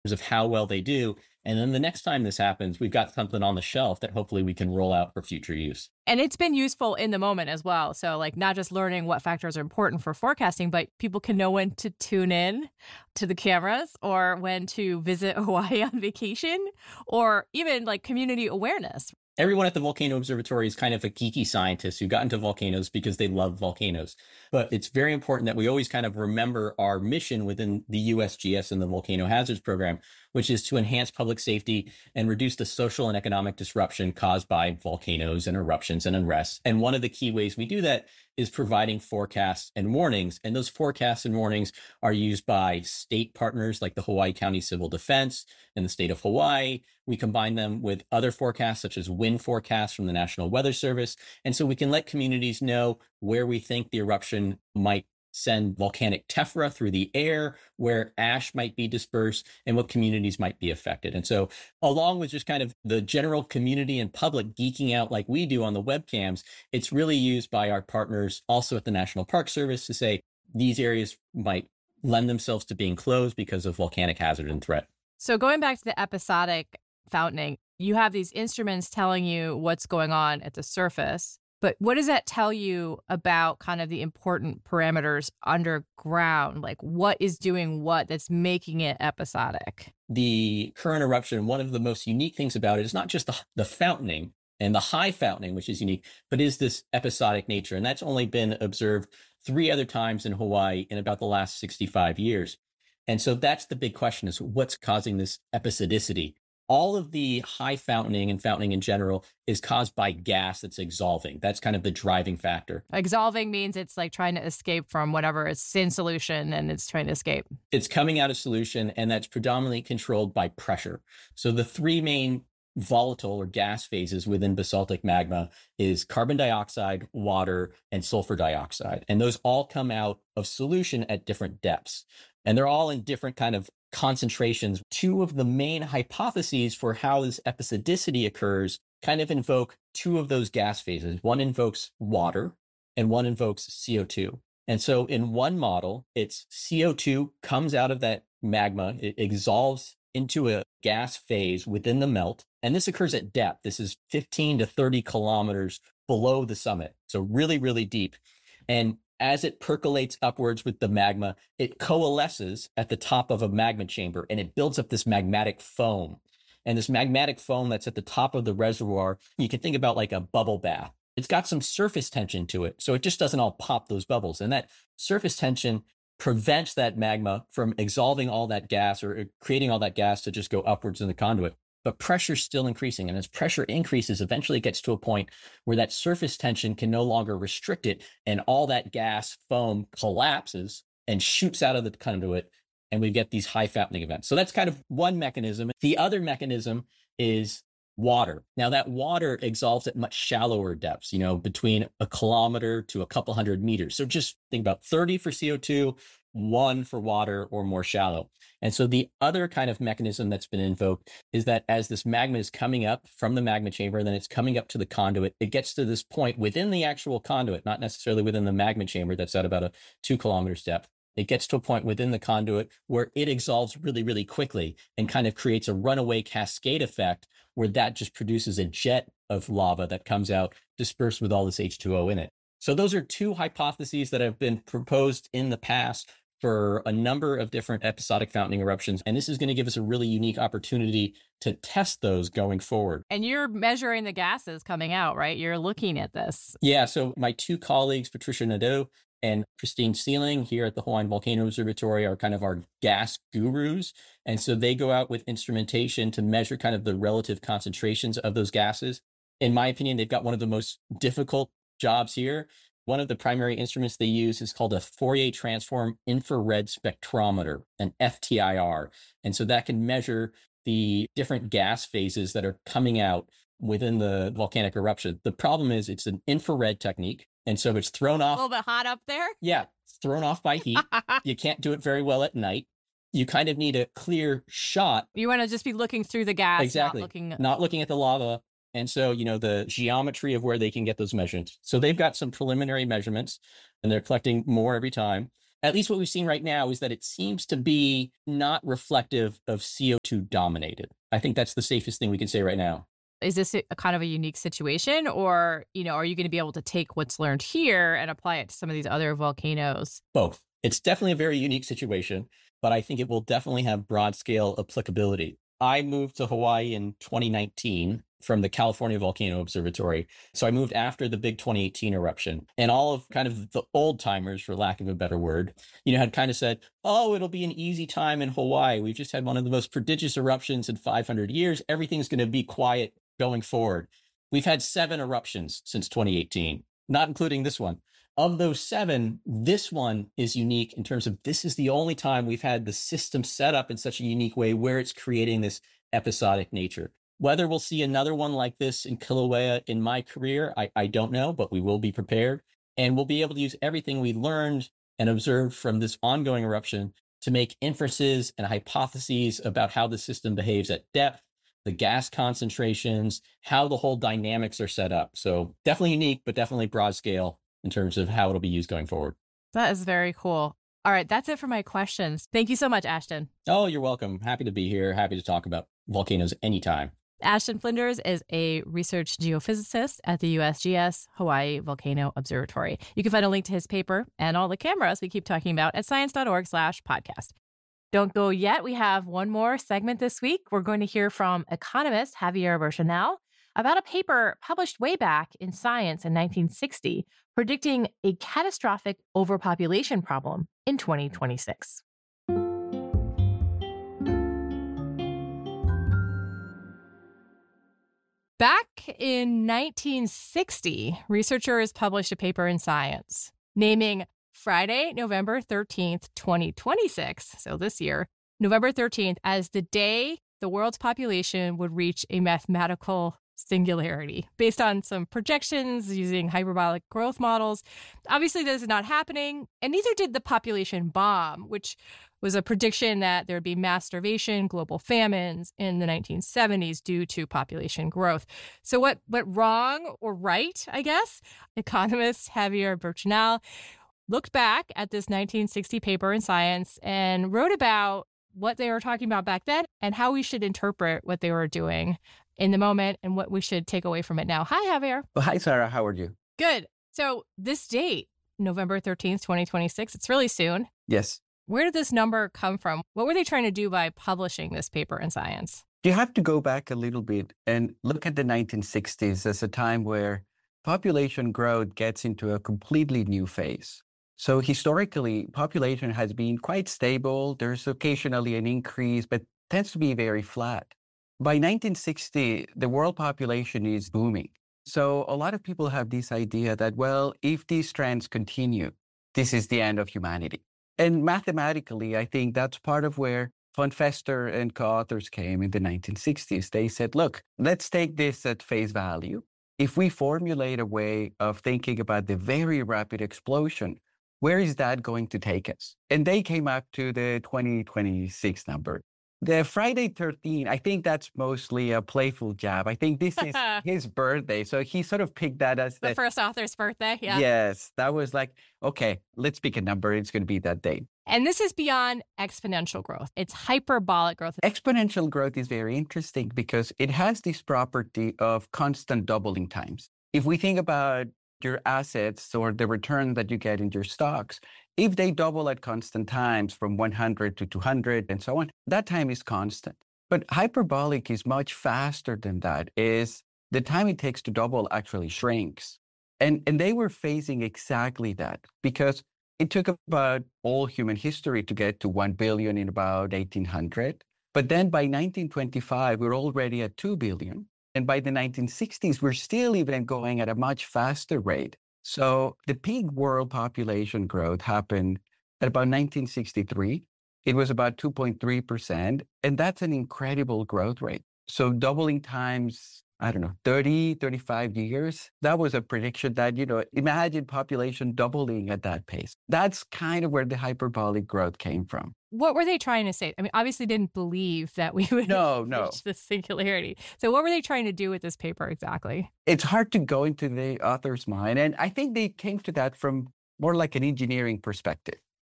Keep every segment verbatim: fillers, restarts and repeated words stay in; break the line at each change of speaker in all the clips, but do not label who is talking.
of how well they do. And then the next time this happens, we've got something on the shelf that hopefully we can roll out for future use.
And it's been useful in the moment as well. So like not just learning what factors are important for forecasting, but people can know when to tune in to the cameras or when to visit Hawaii on vacation or even like community awareness.
Everyone at the Volcano Observatory is kind of a geeky scientist who got into volcanoes because they love volcanoes. But it's very important that we always kind of remember our mission within the U S G S and the Volcano Hazards Program, which is to enhance public safety and reduce the social and economic disruption caused by volcanoes and eruptions and unrest. And one of the key ways we do that is providing forecasts and warnings. And those forecasts and warnings are used by state partners like the Hawaii County Civil Defense and the state of Hawaii. We combine them with other forecasts, such as wind forecasts from the National Weather Service. And so we can let communities know where we think the eruption might send volcanic tephra through the air, where ash might be dispersed, and what communities might be affected. And so along with just kind of the general community and public geeking out like we do on the webcams, it's really used by our partners also at the National Park Service to say these areas might lend themselves to being closed because of volcanic hazard and threat.
So going back to the episodic fountaining, you have these instruments telling you what's going on at the surface. But what does that tell you about kind of the important parameters underground? Like what is doing what that's making it episodic?
The current eruption, one of the most unique things about it is not just the, the fountaining and the high fountaining, which is unique, but is this episodic nature. And that's only been observed three other times in Hawaii in about the last sixty-five years. And so that's the big question, is what's causing this episodicity? All of the high fountaining and fountaining in general is caused by gas that's exsolving. That's kind of the driving factor.
Exsolving means it's like trying to escape from whatever is in solution and it's trying to escape.
It's coming out of solution, and that's predominantly controlled by pressure. So the three main volatile or gas phases within basaltic magma is carbon dioxide, water, and sulfur dioxide. And those all come out of solution at different depths. And they're all in different kind of concentrations. Two of the main hypotheses for how this episodicity occurs kind of invoke two of those gas phases. One invokes water and one invokes C O two. And so in one model, it's C O two comes out of that magma, it exsolves into a gas phase within the melt. And this occurs at depth. This is fifteen to thirty kilometers below the summit. So really, really deep. And as it percolates upwards with the magma, it coalesces at the top of a magma chamber and it builds up this magmatic foam. And this magmatic foam that's at the top of the reservoir, you can think about like a bubble bath. It's got some surface tension to it, so it just doesn't all pop those bubbles. And that surface tension prevents that magma from exsolving all that gas or creating all that gas to just go upwards in the conduit. But pressure's still increasing. And as pressure increases, eventually it gets to a point where that surface tension can no longer restrict it. And all that gas foam collapses and shoots out of the conduit. And we get these high fountaining events. So that's kind of one mechanism. The other mechanism is water. Now that water exsolves at much shallower depths, you know, between a kilometer to a couple hundred meters. So just think about thirty for C O two, one for water or more shallow. And so the other kind of mechanism that's been invoked is that as this magma is coming up from the magma chamber, then it's coming up to the conduit, it gets to this point within the actual conduit, not necessarily within the magma chamber that's at about a two kilometers depth. It gets to a point within the conduit where it exsolves really, really quickly and kind of creates a runaway cascade effect where that just produces a jet of lava that comes out dispersed with all this H two O in it. So those are two hypotheses that have been proposed in the past for a number of different episodic fountaining eruptions. And this is going to give us a really unique opportunity to test those going forward.
And you're measuring the gases coming out, right? You're looking at this.
Yeah. So my two colleagues, Patricia Nadeau and Christine Sealing here at the Hawaiian Volcano Observatory, are kind of our gas gurus. And so they go out with instrumentation to measure kind of the relative concentrations of those gases. In my opinion, they've got one of the most difficult jobs here. One of the primary instruments they use is called a Fourier transform infrared spectrometer, an F T I R. And so that can measure the different gas phases that are coming out within the volcanic eruption. The problem is it's an infrared technique. And so it's thrown off.
A little bit hot up there?
Yeah, it's thrown off by heat. You can't do it very well at night. You kind of need a clear shot.
You want to just be looking through the gas,
exactly.
not looking...
not looking at the lava. And so, you know, the geometry of where they can get those measurements. So they've got some preliminary measurements and they're collecting more every time. at least what we've seen right now is that it seems to be not reflective of C O two dominated. I think that's the safest thing we can say right now.
Is this a kind of a unique situation, or, you know, are you going to be able to take what's learned here and apply it to some of these other volcanoes?
Both. It's definitely a very unique situation, but I think it will definitely have broad scale applicability. I moved to Hawaii in twenty nineteen from the California Volcano Observatory. So I moved after the big twenty eighteen eruption, and all of kind of the old timers, for lack of a better word, you know, had kind of said, oh, it'll be an easy time in Hawaii. We've just had one of the most prodigious eruptions in five hundred years. Everything's going to be quiet going forward. We've had seven eruptions since twenty eighteen, not including this one. Of those seven, this one is unique in terms of this is the only time we've had the system set up in such a unique way where it's creating this episodic nature. Whether we'll see another one like this in Kilauea in my career, I, I don't know, but we will be prepared. And we'll be able to use everything we learned and observed from this ongoing eruption to make inferences and hypotheses about how the system behaves at depth, the gas concentrations, how the whole dynamics are set up. So definitely unique, but definitely broad scale in terms of how it'll be used going forward.
That is very cool. All right, that's it for my questions. Thank you so much, Ashton.
Oh, you're welcome. Happy to be here. Happy to talk about volcanoes anytime.
Ashton Flinders is a research geophysicist at the U S G S Hawaii Volcano Observatory. You can find a link to his paper and all the cameras we keep talking about at science.org slash podcast. Don't go yet. We have one more segment this week. We're going to hear from economist Javier Berchanal about a paper published way back in Science in nineteen sixty, predicting a catastrophic overpopulation problem in twenty twenty-six. Back in nineteen sixty, researchers published a paper in Science naming Friday, November thirteenth, twenty twenty-six, so this year, November thirteenth, as the day the world's population would reach a mathematical singularity based on some projections using hyperbolic growth models. Obviously, this is not happening, and neither did the population bomb, which was a prediction that there would be mass starvation, global famines in the nineteen seventies due to population growth. So what went wrong or right, I guess? Economist Javier Berchanal looked back at this nineteen sixty paper in Science and wrote about what they were talking about back then and how we should interpret what they were doing in the moment and what we should take away from it now. Hi, Javier.
Well, hi, Sarah. How are you?
Good. So this date, November thirteenth, twenty twenty-six, it's really soon.
Yes.
Where did this number come from? What were they trying to do by publishing this paper in Science?
You have to go back a little bit and look at the nineteen sixties as a time where population growth gets into a completely new phase. So historically, population has been quite stable. There's occasionally an increase, but tends to be very flat. By nineteen sixty, the world population is booming. So a lot of people have this idea that, well, if these trends continue, this is the end of humanity. And mathematically, I think that's part of where von Fester and co-authors came in the nineteen sixties. They said, look, let's take this at face value. If we formulate a way of thinking about the very rapid explosion, where is that going to take us? And they came up to the twenty twenty-six number. The Friday thirteenth, I think that's mostly a playful jab. I think this is his birthday. So he sort of picked that as
the,
the
first author's birthday. Yeah.
Yes. That was like, okay, let's pick a number. It's going to be that date.
And this is beyond exponential growth. It's hyperbolic growth.
Exponential growth is very interesting because it has this property of constant doubling times. If we think about your assets or the return that you get in your stocks, if they double at constant times from one hundred to two hundred and so on, that time is constant. But hyperbolic is much faster than that, is the time it takes to double actually shrinks. And, and they were facing exactly that because it took about all human history to get to one billion in about eighteen hundred. But then by nineteen twenty-five, we're already at two billion. And by the nineteen sixties, we're still even going at a much faster rate. So the peak world population growth happened at about nineteen sixty-three. It was about two point three percent. And that's an incredible growth rate. So doubling times, I don't know, thirty, thirty-five years. That was a prediction that, you know, imagine population doubling at that pace. That's kind of where the hyperbolic growth came from.
What were they trying to say? I mean, obviously didn't believe that we would
no, no.
reach the singularity. So what were they trying to do with this paper exactly?
It's hard to go into the author's mind. And I think they came to that from more like an engineering perspective.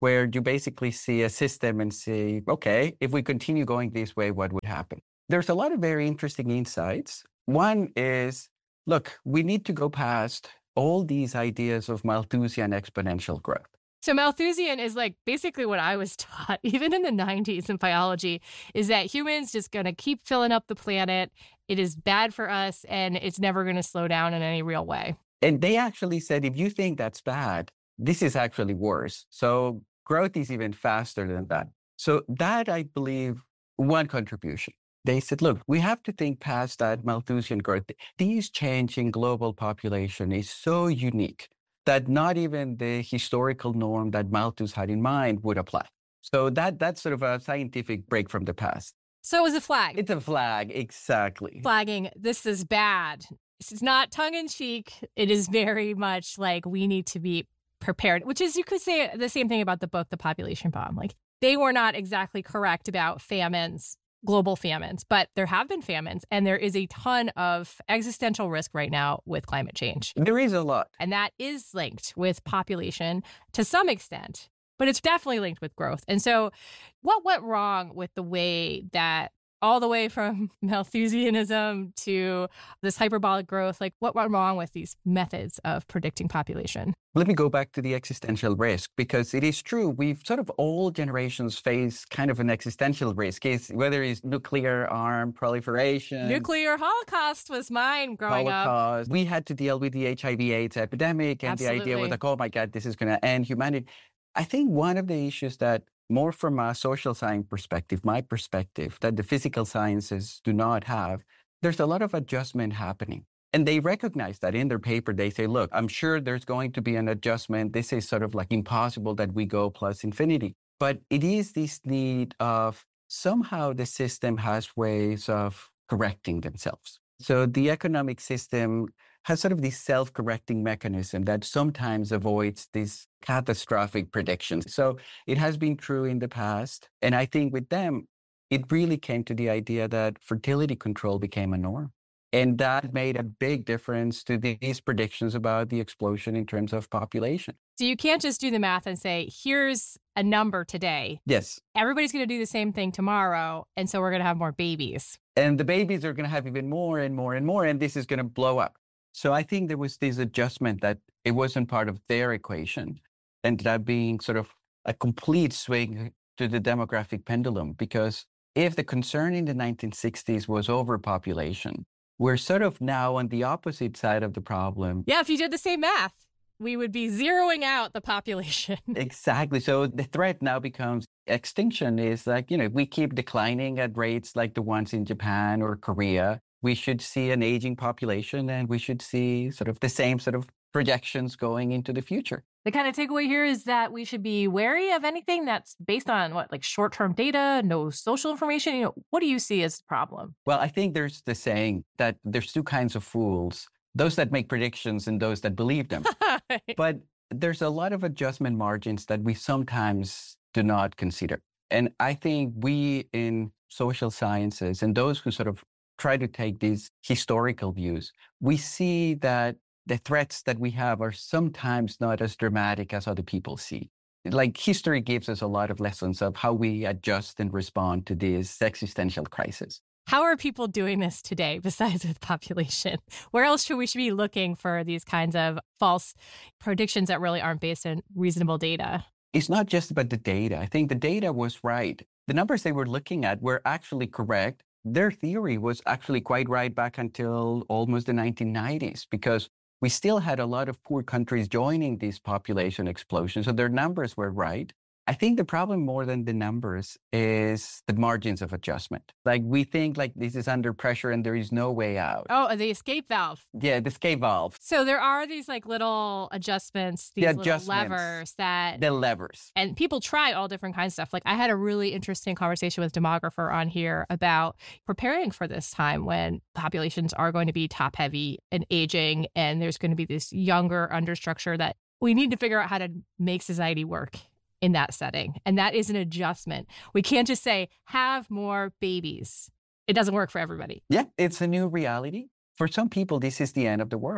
where you basically see a system and say, okay, if we continue going this way, what would happen? There's a lot of very interesting insights. One is, look, we need to go past all these ideas of Malthusian exponential growth.
So Malthusian is like basically what I was taught, even in the nineties in biology, is that humans just going to keep filling up the planet. It is bad for us, and it's never going to slow down in any real way.
And they actually said, if you think that's bad, this is actually worse. So growth is even faster than that. So that, I believe, one contribution. They said, look, we have to think past that Malthusian growth. This change in global population is so unique that not even the historical norm that Malthus had in mind would apply. So that that's sort of a scientific break from the past.
So it was a flag.
It's a flag, exactly.
Flagging, this is bad. This is not tongue-in-cheek. It is very much like we need to be prepared, which is, you could say the same thing about the book, The Population Bomb. Like, they were not exactly correct about famines, global famines, but there have been famines, and there is a ton of existential risk right now with climate change.
There is a lot.
And that is linked with population to some extent, but it's definitely linked with growth. And so what went wrong with the way that all the way from Malthusianism to this hyperbolic growth, like what went wrong with these methods of predicting population?
Let me go back to the existential risk, because it is true. We've sort of all generations face kind of an existential risk, is whether it's nuclear arm proliferation.
Nuclear holocaust was mine growing
Holocaust.
up.
We had to deal with the H I V AIDS epidemic, and
Absolutely.
the idea was like, oh my God, this is going to end humanity. I think one of the issues that, more from a social science perspective, my perspective, that the physical sciences do not have, there's a lot of adjustment happening. And they recognize that in their paper. They say, look, I'm sure there's going to be an adjustment. This is sort of like impossible that we go plus infinity. But it is this need of somehow the system has ways of correcting themselves. So the economic system has sort of this self-correcting mechanism that sometimes avoids these catastrophic predictions. So it has been true in the past. And I think with them, it really came to the idea that fertility control became a norm. And that made a big difference to these predictions about the explosion in terms of population.
So you can't just do the math and say, here's a number today.
Yes.
Everybody's going to do the same thing tomorrow. And so we're going to have more babies.
And the babies are going to have even more and more and more. And this is going to blow up. So I think there was this adjustment that it wasn't part of their equation, ended up being sort of a complete swing to the demographic pendulum. Because if the concern in the nineteen sixties was overpopulation, we're sort of now on the opposite side of the problem.
Yeah, if you did the same math, we would be zeroing out the population.
Exactly. So the threat now becomes extinction is like, you know, if we keep declining at rates like the ones in Japan or Korea, we should see an aging population, and we should see sort of the same sort of projections going into the future.
The kind of takeaway here is that we should be wary of anything that's based on what, like short-term data, no social information. You know, what do you see as the problem?
Well, I think there's the saying that there's two kinds of fools, those that make predictions and those that believe them. But there's a lot of adjustment margins that we sometimes do not consider. And I think we in social sciences and those who sort of try to take these historical views, we see that the threats that we have are sometimes not as dramatic as other people see. Like history gives us a lot of lessons of how we adjust and respond to this existential crisis.
How are people doing this today besides with population? Where else should we should be looking for these kinds of false predictions that really aren't based on reasonable data?
It's not just about the data. I think the data was right. The numbers they were looking at were actually correct. Their theory was actually quite right back until almost the nineteen nineties, because we still had a lot of poor countries joining these population explosions. So their numbers were right. I think the problem more than the numbers is the margins of adjustment. Like we think like this is under pressure and there is no way out.
Oh, the escape valve.
Yeah, the escape valve.
So there are these like little adjustments, these
The
little
adjustments.
levers that...
The levers.
And people try all different kinds of stuff. Like I had a really interesting conversation with a demographer on here about preparing for this time when populations are going to be top heavy and aging, and there's going to be this younger understructure that we need to figure out how to make society work in that setting. And that is an adjustment. We can't just say, have more babies. It doesn't work for everybody.
Yeah, it's a new reality. For some people, this is the end of the world.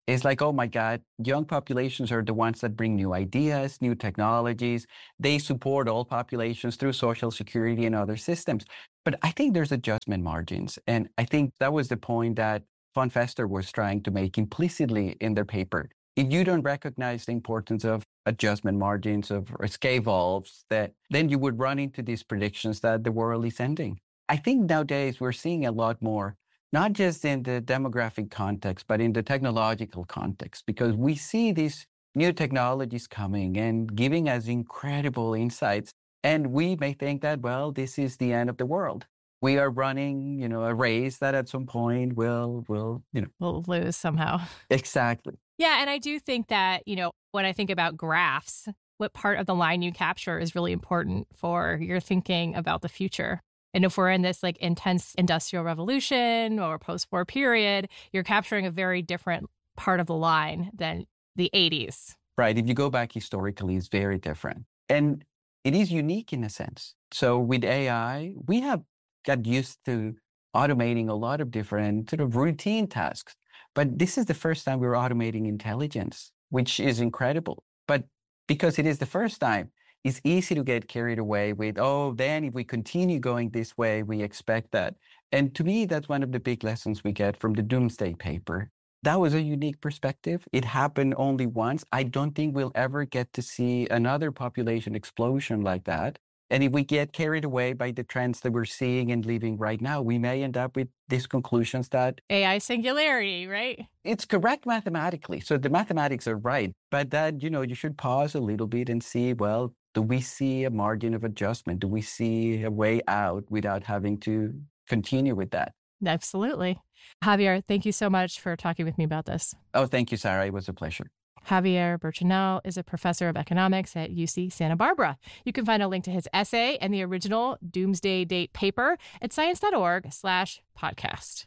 It's like, oh my God, young populations are the ones that bring new ideas, new technologies. They support all populations through Social Security and other systems. But I think there's adjustment margins. And I think that was the point that Von Fester was trying to make implicitly in their paper. If you don't recognize the importance of adjustment margins, of escape valves, that then you would run into these predictions that the world is ending. I think nowadays we're seeing a lot more, not just in the demographic context, but in the technological context, because we see these new technologies coming and giving us incredible insights. And we may think that, well, this is the end of the world. We are running, you know, a race that at some point will, will, you know,
We'll lose somehow.
Exactly.
Yeah. And I do think that, you know, when I think about graphs, what part of the line you capture is really important for your thinking about the future. And if we're in this like intense industrial revolution or post-war period, you're capturing a very different part of the line than the eighties.
Right. If you go back historically, it's very different. And it is unique in a sense. So with A I, we have got used to automating a lot of different sort of routine tasks. But this is the first time we're automating intelligence, which is incredible. But because it is the first time, it's easy to get carried away with, oh, then if we continue going this way, we expect that. And to me, that's one of the big lessons we get from the Doomsday paper. That was a unique perspective. It happened only once. I don't think we'll ever get to see another population explosion like that. And if we get carried away by the trends that we're seeing and living right now, we may end up with these conclusions that
A I singularity, right?
It's correct mathematically. So the mathematics are right. But that, you know, you should pause a little bit and see, well, do we see a margin of adjustment? Do we see a way out without having to continue with that?
Absolutely. Javier, thank you so much for talking with me about this.
Oh, thank you, Sarah. It was a pleasure.
Javier Berchinel is a professor of economics at U C Santa Barbara. You can find a link to his essay and the original Doomsday Date paper at science.org slash podcast.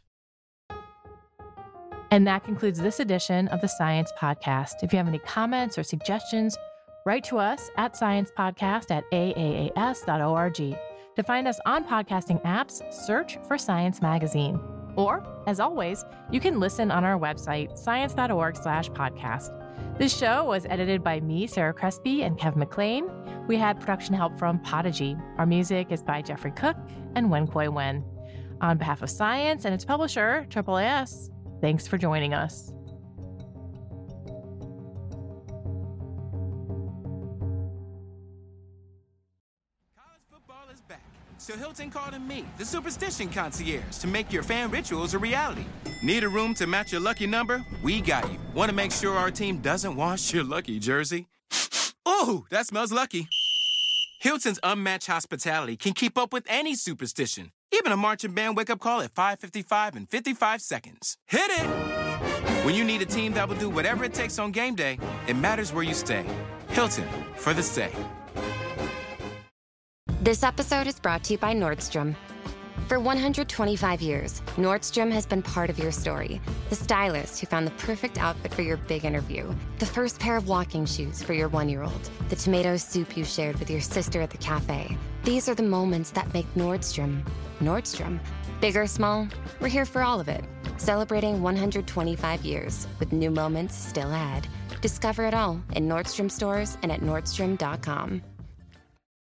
And that concludes this edition of the Science Podcast. If you have any comments or suggestions, write to us at sciencepodcast at a a a s dot org. To find us on podcasting apps, search for Science Magazine. Or, as always, you can listen on our website, science.org slash podcast. This show was edited by me, Sarah Crespi, and Kevin McLean. We had production help from Podigy. Our music is by Jeffrey Cook and Wen Kuei Wen. On behalf of Science and its publisher, Triple A S, thanks for joining us.
So Hilton called in me, the superstition concierge, to make your fan rituals a reality. Need a room to match your lucky number? We got you. Want to make sure our team doesn't wash your lucky jersey? Ooh, that smells lucky. Hilton's unmatched hospitality can keep up with any superstition. Even a marching band wake-up call at five fifty-five and fifty-five seconds. Hit it! When you need a team that will do whatever it takes on game day, it matters where you stay. Hilton, for the stay.
This episode is brought to you by Nordstrom. For one hundred twenty-five years, Nordstrom has been part of your story. The stylist who found the perfect outfit for your big interview. The first pair of walking shoes for your one-year-old. The tomato soup you shared with your sister at the cafe. These are the moments that make Nordstrom, Nordstrom. Big or small, we're here for all of it. Celebrating one hundred twenty-five years with new moments still ahead. Discover it all in Nordstrom stores and at Nordstrom dot com.